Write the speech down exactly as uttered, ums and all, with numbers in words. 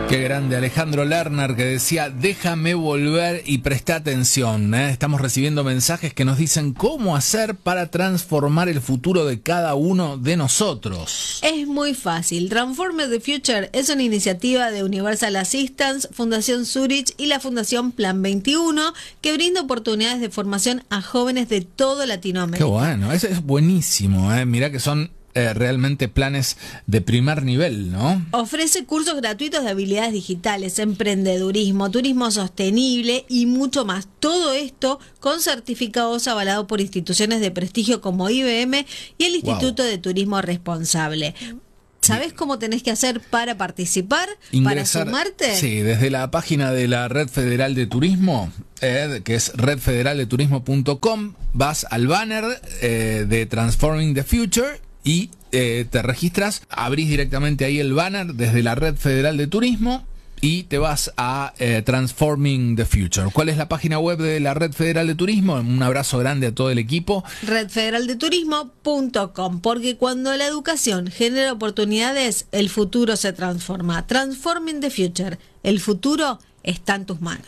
Qué grande Alejandro Lerner, que decía: déjame volver y presta atención, ¿eh? Estamos recibiendo mensajes que nos dicen cómo hacer para transformar el futuro de cada uno de nosotros. Es muy fácil. Transform the Future es una iniciativa de Universal Assistance, Fundación Zurich y la Fundación Plan veintiuno, que brinda oportunidades de formación a jóvenes de toda Latinoamérica. Qué bueno, eso es buenísimo, ¿eh? Mirá que son Eh, realmente planes de primer nivel, ¿no? Ofrece cursos gratuitos de habilidades digitales, emprendedurismo, turismo sostenible y mucho más. Todo esto con certificados avalados por instituciones de prestigio como I B M y el Instituto wow. de Turismo Responsable. ¿Sabés cómo tenés que hacer para participar? Ingresar, ¿Para sumarte? Sí, desde la página de la Red Federal de Turismo, eh, que es red federal de turismo punto com, vas al banner eh, de Transforming the Future y eh, te registras, abrís directamente ahí el banner desde la Red Federal de Turismo y te vas a eh, Transforming the Future. ¿Cuál es la página web de la Red Federal de Turismo? Un abrazo grande a todo el equipo. red federal de turismo punto com, porque cuando la educación genera oportunidades, el futuro se transforma. Transforming the Future, el futuro está en tus manos.